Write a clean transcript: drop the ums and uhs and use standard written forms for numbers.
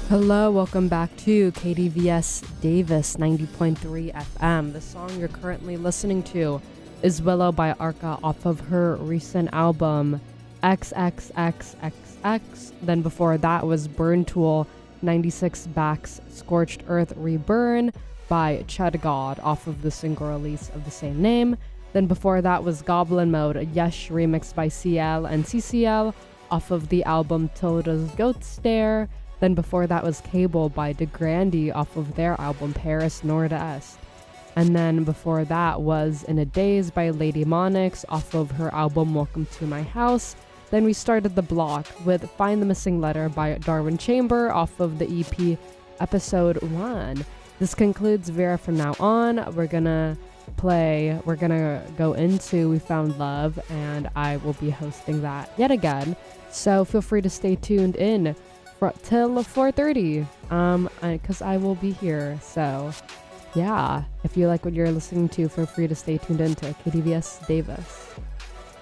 Hello, welcome back to KDVS Davis 90.3 FM. The song you're currently listening to is Willow by Arca off of her recent album XXXXX. Then before that was Burn Tool 96 Backs Scorched Earth Reburn by Chud God off of the single release of the same name. Then before that was Goblin Mode, a Yesh remixed by CL and CCL off of the album Tilda's Goat Stare. Then before that was Cable by De Grande off of their album Paris Nord-Est. And then before that was In a Daze by Lady Monix off of her album Welcome to My House. Then we started the block with Find the Missing Letter by Darwin Chamber off of the EP Episode 1. This concludes Vera from now on. We're gonna go into We Found Love, and I will be hosting that yet again. So feel free to stay tuned in till 4:30 because I will be here. So yeah, if you like what you're listening to, feel free to stay tuned into KDVS Davis.